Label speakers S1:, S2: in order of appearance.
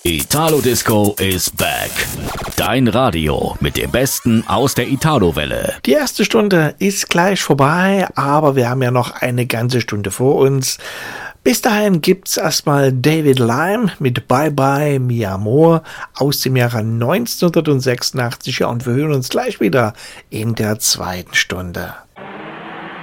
S1: Italo Disco is back. Dein Radio mit dem Besten aus der Italo-Welle.
S2: Die erste Stunde ist gleich vorbei, aber wir haben ja noch eine ganze Stunde vor uns. Bis dahin gibt's erstmal David Lime mit Bye Bye Mi Amor aus dem Jahre 1986. Ja, und wir hören uns gleich wieder in der zweiten Stunde.